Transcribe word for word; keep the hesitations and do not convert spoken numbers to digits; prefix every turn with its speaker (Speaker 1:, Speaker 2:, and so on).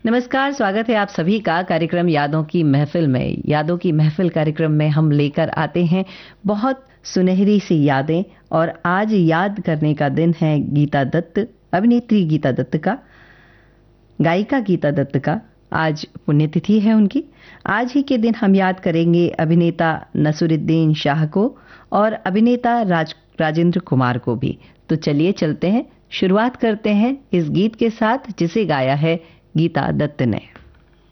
Speaker 1: नमस्कार, स्वागत है आप सभी का कार्यक्रम यादों की महफिल में। यादों की महफिल कार्यक्रम में हम लेकर आते हैं बहुत सुनहरी सी यादें, और आज याद करने का दिन है गीता दत्त, अभिनेत्री गीता दत्त का, गायिका गीता दत्त का। आज पुण्यतिथि है उनकी। आज ही के दिन हम याद करेंगे अभिनेता नसीरुद्दीन शाह को और अभिनेता राज राजेंद्र कुमार को भी। तो चलिए चलते हैं, शुरुआत करते हैं इस गीत के साथ जिसे गाया है गीता दत्त ने।